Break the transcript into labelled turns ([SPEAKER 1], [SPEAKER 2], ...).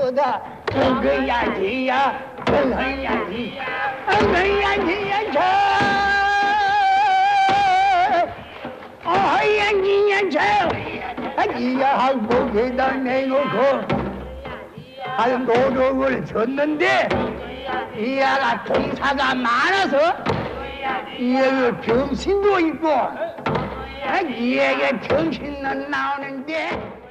[SPEAKER 1] 없어다. 그야지야, 그야지, 그야지야, 저. 어야지야, 저. 이하고 그다 내놓고 할 노력을 줬는데 이하가 동사가 많아서 이하가 병신도 있고 이에게 병신은 나오는데